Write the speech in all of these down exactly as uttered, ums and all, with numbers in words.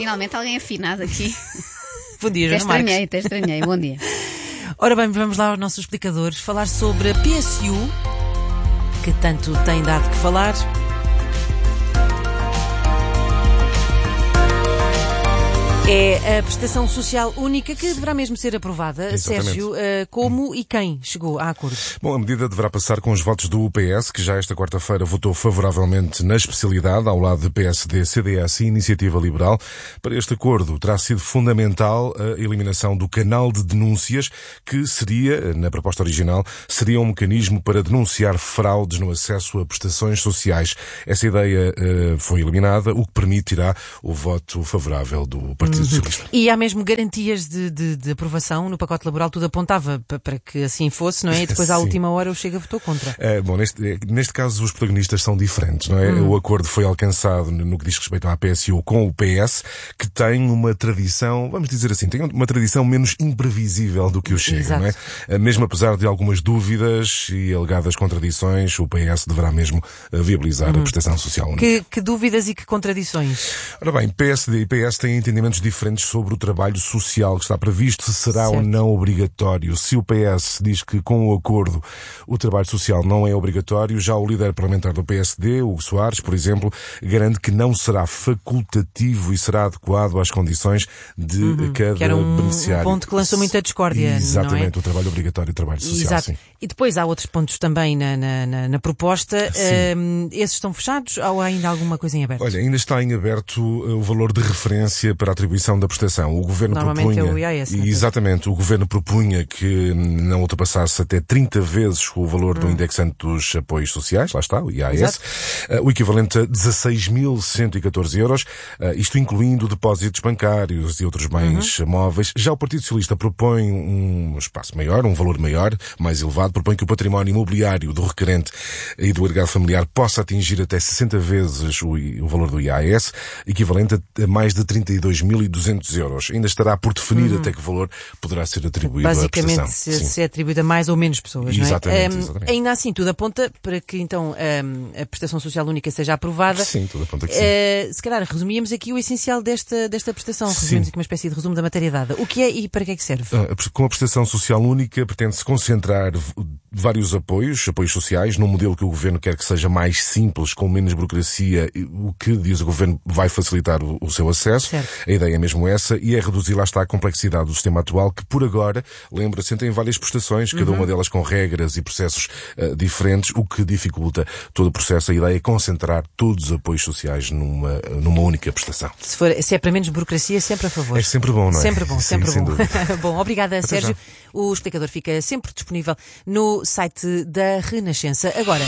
Finalmente alguém afinado aqui. Bom dia, Até Joana Marques. estranhei, até estranhei. Bom dia. Ora bem, vamos lá aos nossos explicadores falar sobre a P S U, que tanto tem dado que falar. É a prestação social única que deverá mesmo ser aprovada. Exatamente. Sérgio, uh, como e quem chegou a acordo? Bom, a medida deverá passar com os votos do P S, que já esta quarta-feira votou favoravelmente na especialidade, ao lado de P S D, C D S e Iniciativa Liberal. Para este acordo terá sido fundamental a eliminação do canal de denúncias, que seria, na proposta original, seria um mecanismo para denunciar fraudes no acesso a prestações sociais. Essa ideia uh, foi eliminada, o que permitirá o voto favorável do Partido Socialista. E há mesmo garantias de, de, de aprovação no pacote laboral, tudo apontava para, para que assim fosse, não é? E depois à Sim. última hora o Chega votou contra. É, bom, neste, neste caso os protagonistas são diferentes, não é? Hum. O acordo foi alcançado no que diz respeito à P S U com o P S, que tem uma tradição, vamos dizer assim, tem uma tradição menos imprevisível do que o Chega, Exato. não é? Mesmo apesar de algumas dúvidas e alegadas contradições, o P S deverá mesmo viabilizar hum. a prestação social única. Que, que dúvidas e que contradições? Ora bem, P S D e P S têm entendimentos diferentes sobre o trabalho social que está previsto, se será certo. ou não obrigatório. Se o P S diz que com o acordo o trabalho social não é obrigatório, já o líder parlamentar do P S D, Hugo Soares, por exemplo, garante que não será facultativo e será adequado às condições de uhum. cada que era um, beneficiário. Um ponto que lançou muita discórdia. Exatamente, não é? O trabalho obrigatório e o trabalho social. Exato. Sim. E depois há outros pontos também na, na, na, na proposta. Um, esses estão fechados ou há ainda alguma coisa em aberto? Olha, ainda está em aberto uh, o valor de referência para a atribuição da prestação. O Governo Normalmente propunha, é o I A S. e, exatamente, o Governo propunha que não ultrapassasse até trinta vezes o valor hum. do indexante dos apoios sociais, lá está, o I A S, uh, o equivalente a dezasseis mil cento e catorze euros, uh, isto incluindo depósitos bancários e outros bens uhum. móveis. Já o Partido Socialista propõe um espaço maior, um valor maior, mais elevado, propõe que o património imobiliário do requerente e do agregado familiar possa atingir até sessenta vezes o, o valor do I A S, equivalente a, a mais de trinta e dois mil e duzentos euros. Ainda estará por definir uhum. até que valor poderá ser atribuído à prestação. Basicamente, se, se é atribuído a mais ou menos pessoas, exatamente, não é? Um, exatamente. Ainda assim, tudo aponta para que então um, a prestação social única seja aprovada. Sim, tudo aponta que sim. Uh, se calhar resumíamos aqui o essencial desta, desta prestação. Resumimos aqui uma espécie de resumo da matéria dada. O que é e para que é que serve? Com a prestação social única pretende-se concentrar vários apoios, apoios sociais, num modelo que o Governo quer que seja mais simples, com menos burocracia, o que, diz o Governo, vai facilitar o, o seu acesso. Certo. A ideia é mesmo essa, e é reduzir, lá está, a complexidade do sistema atual, que por agora, lembra-se, tem várias prestações, cada uhum. uma delas com regras e processos uh, diferentes, o que dificulta todo o processo. A ideia é concentrar todos os apoios sociais numa, numa única prestação. Se, for, se é para menos burocracia, sempre a favor. É sempre bom, não é? Sempre bom, sempre Sim, bom. Bom, obrigada, Até Sérgio. Já. O explicador fica sempre disponível no site da Renascença. Agora,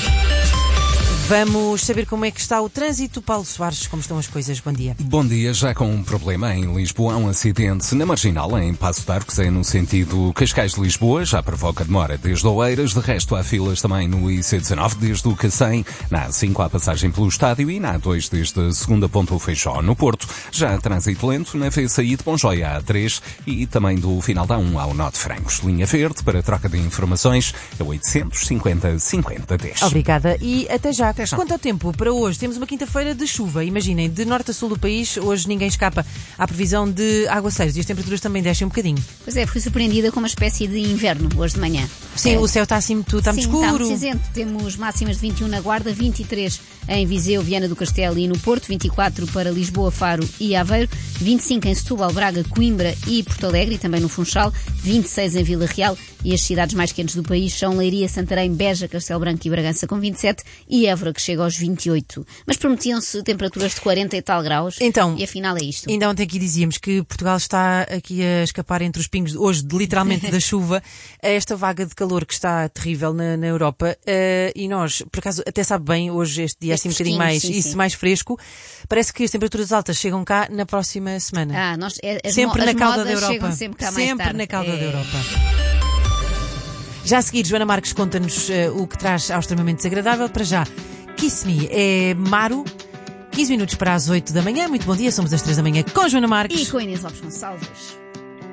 vamos saber como é que está o trânsito. Paulo Soares, como estão as coisas? Bom dia. Bom dia. Já com um problema em Lisboa, há um acidente na Marginal, em Paço de Arcos, é no sentido Cascais de Lisboa, já provoca demora desde Oeiras. De resto, há filas também no I C dezenove, desde o Cacém, na A cinco à passagem pelo estádio e na A dois desde a segunda ponta do Feijó. No Porto, já há trânsito lento na V C I de Bonjoia A três e também do final da A um ao Nó de Francos. Linha verde para troca de informações é oitocentos e cinquenta cinquenta dez. Obrigada e até já. Quanto ao tempo para hoje, temos uma quinta-feira de chuva. Imaginem, de norte a sul do país, hoje ninguém escapa à previsão de aguaceiros e as temperaturas também descem um bocadinho. Pois é, fui surpreendida com uma espécie de inverno hoje de manhã. Sim, é. O céu está assim muito, está muito Sim, escuro. Está muito cinzento. Temos máximas de vinte e um na Guarda, vinte e três em Viseu, Viana do Castelo e no Porto, vinte e quatro para Lisboa, Faro e Aveiro, vinte e cinco em Setúbal, Braga, Coimbra e Porto Alegre e também no Funchal, vinte e seis em Vila Real e as cidades mais quentes do país são Leiria, Santarém, Beja, Castelo Branco e Bragança com vinte e sete e Évora que chega aos vinte e oito. Mas prometiam-se temperaturas de quarenta e tal graus então, e afinal é isto. Ainda ontem aqui dizíamos que Portugal está aqui a escapar entre os pingos, hoje literalmente da chuva, a esta vaga de calor que está terrível na, na Europa uh, e nós, por acaso, até sabe bem, hoje este dia é assim um bocadinho mais, sim, isso, sim. mais fresco, parece que as temperaturas altas chegam cá na próxima semana. Ah, nós, as sempre mo- na as cauda da modas Europa. chegam sempre cá mais sempre tarde. na cauda é... da Europa. Já a seguir, Joana Marques conta-nos uh, o que traz ao extremamente desagradável. Para já, Kiss Me é Maru, quinze minutos para as oito da manhã. Muito bom dia, somos às três da manhã com Joana Marques E com Inês Lopes Gonçalves.